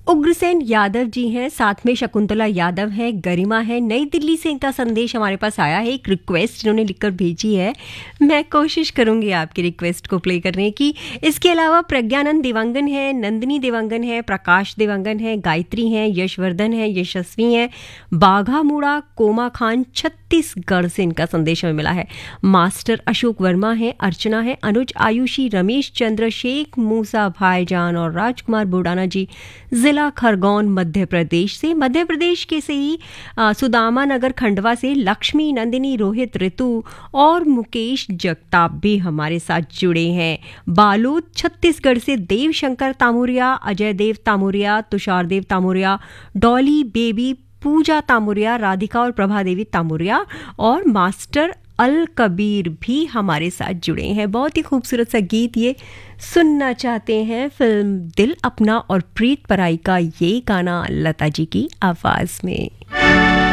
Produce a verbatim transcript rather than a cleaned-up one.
उग्रसेन यादव जी हैं, साथ में शकुंतला यादव है, गरिमा है। नई दिल्ली से इनका संदेश हमारे पास आया है, एक रिक्वेस्ट इन्होंने लिखकर भेजी है। मैं कोशिश करूंगी आपकी रिक्वेस्ट को प्ले करने की। इसके अलावा प्रज्ञानंद देवांगन है, नंदिनी देवांगन है, प्रकाश देवांगन है, गायत्री है, यशवर्धन है, यशस्वी है, बाघा मूड़ा, कोमा खान छत्तीसगढ़ से इनका संदेश हमें मिला है। मास्टर अशोक वर्मा है, अर्चना है, अनुज आयुषी, रमेश चंद्र, शेख मूसा भाईजान और राजकुमार बुडाना जी जिला खरगोन मध्य प्रदेश से। मध्य प्रदेश के से ही आ, सुदामा नगर खंडवा से लक्ष्मी, नंदिनी, रोहित, ऋतु और मुकेश जगताप भी हमारे साथ जुड़े हैं। बालोद छत्तीसगढ़ से देवशंकर तामुरिया, अजय देव तामुरिया, तुषार देव तामुरिया, डॉली बेबी, पूजा तामुरिया, राधिका और प्रभा देवी तामुरिया और मास्टर अल कबीर भी हमारे साथ जुड़े हैं। बहुत ही खूबसूरत सा गीत ये सुनना चाहते हैं। फिल्म दिल अपना और प्रीत पराई का ये गाना लता जी की आवाज में।